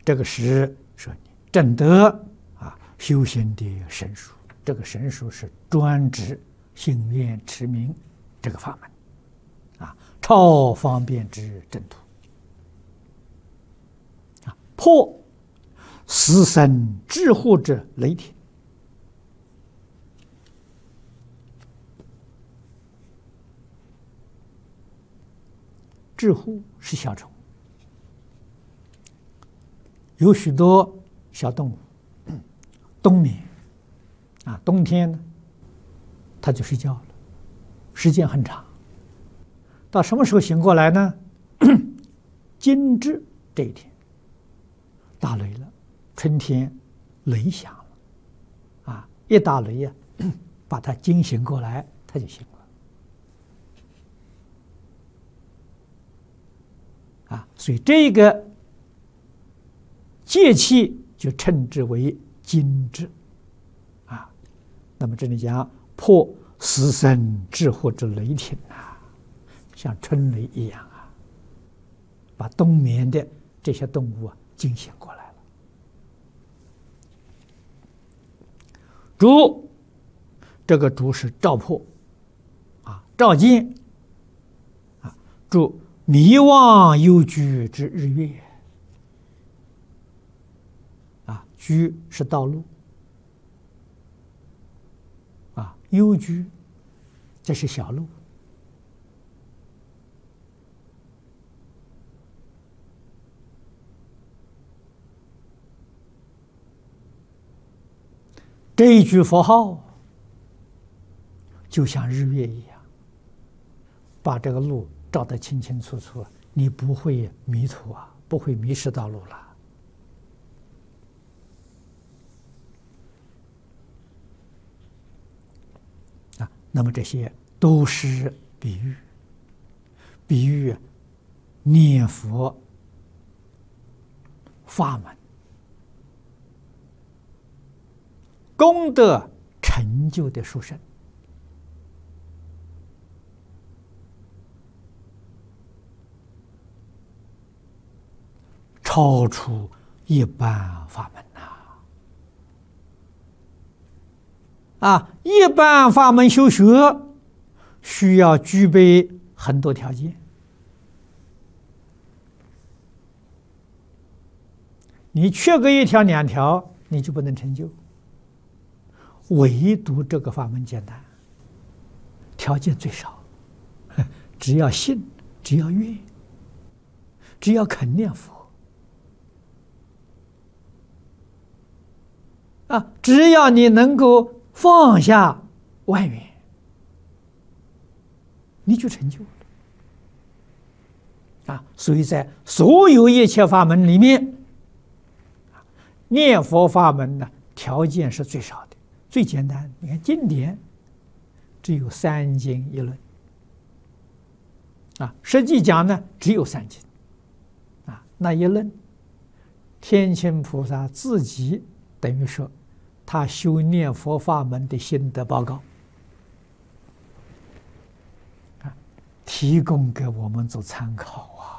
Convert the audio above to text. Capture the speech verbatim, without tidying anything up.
这个是说你正得啊修行的神术，这个神术是专指信愿持名这个法门啊，超方便之正途啊，破死生智惑之雷霆。智户是小虫，有许多小动物冬眠啊，冬天呢，它就睡觉了，时间很长。到什么时候醒过来呢？惊蛰这一天，打雷了，春天雷响了，啊，一打雷呀、啊，把它惊醒过来，它就醒了。啊，所以这个节气就称之为惊蛰，啊，那么这里讲破死生智惑之雷霆啊，像春雷一样啊，把冬眠的这些动物啊惊醒过来了。烛，这个烛是照破，啊，照见，啊，烛。迷望幽居之日月，啊，居是道路，啊，幽居这是小路，这一句佛号就像日月一样，把这个路照得清清楚楚，你不会迷途啊，不会迷失道路了。啊，那么这些都是比喻，比喻念佛法门功德成就的殊胜。超出一般法门呐！啊，一般法门修学需要具备很多条件，你缺个一条两条，你就不能成就。唯独这个法门简单，条件最少，只要信，只要愿，只要肯念佛。啊，只要你能够放下外缘，你就成就了。啊，所以在所有一切法门里面，念佛法门呢，条件是最少的，最简单。你看经典只有三经一论，啊，实际讲呢只有三经，啊，那一论，天亲菩萨自己等于说。他修念佛法门的心得报告，啊，提供给我们做参考啊。